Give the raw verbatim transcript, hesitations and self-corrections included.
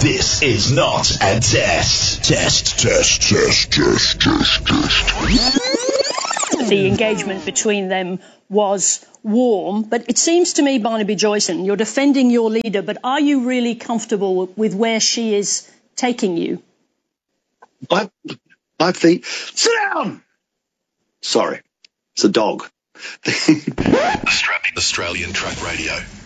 This is not a test. Test, test, test, test, test, test. The engagement between them was warm, but it seems to me, Barnaby Joyson, you're defending your leader, but are you really comfortable with where she is taking you? I, I think... Sit down! Sorry, it's a dog. Australian Track Radio.